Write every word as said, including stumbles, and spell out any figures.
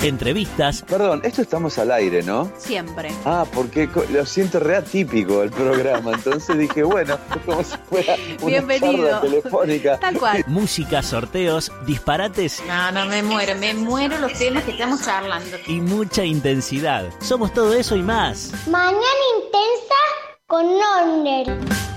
entrevistas. Perdón, esto estamos al aire, ¿no? Siempre. Ah, porque co- lo siento re atípico el programa, entonces dije, bueno, como si fuera una Bienvenido. charla telefónica. Tal cual. Música, sorteos, disparates No, no, me muero, me muero los temas que estamos charlando. y mucha intensidad. Somos todo eso y más. Mañana intensa con Norner.